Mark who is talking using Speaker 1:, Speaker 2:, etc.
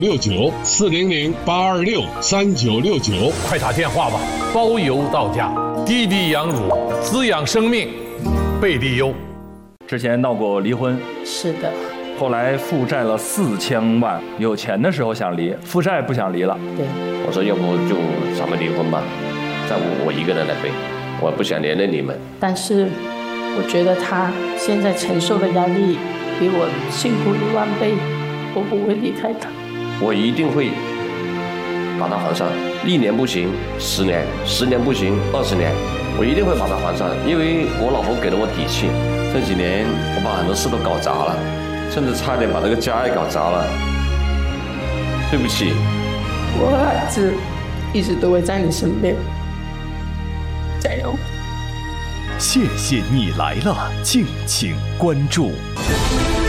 Speaker 1: 6969-400-826-3969，
Speaker 2: 快打电话吧，包邮到家。滴滴羊乳，滋养生命，贝利优。
Speaker 3: 之前闹过离婚，
Speaker 4: 是的。
Speaker 3: 后来负债了4000万，有钱的时候想离，负债不想离了。
Speaker 4: 对，
Speaker 5: 我说要不就咱们离婚吧，债务我一个人来背，我不想连累你们。
Speaker 4: 但是我觉得他现在承受的压力比我辛苦10000倍，我不会离开他。
Speaker 5: 我一定会把它还上，1年不行10年，10年不行20年，我一定会把它还上，因为我老婆给了我底气。这几年我把很多事都搞砸了，甚至差点把这个家也搞砸了，对不起。
Speaker 4: 我和孩子一直都会在你身边，加油！
Speaker 6: 谢谢你来了，敬请关注。